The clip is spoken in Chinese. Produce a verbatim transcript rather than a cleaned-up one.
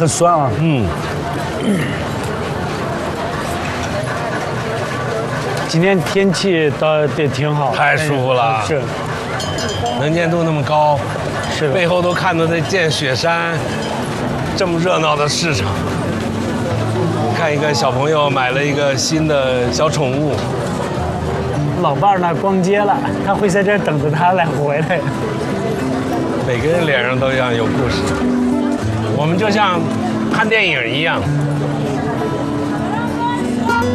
很酸啊。 嗯。 今天天气倒也挺好， 太舒服了。 是。 能见度那么高， 是的。 背后都看得见雪山，这么热闹的市场。看一个小朋友买了一个新的小宠物。 老伴儿那逛街了，他会在这儿等着他来回来。 每个人脸上都一样有故事。我们就像看电影一样，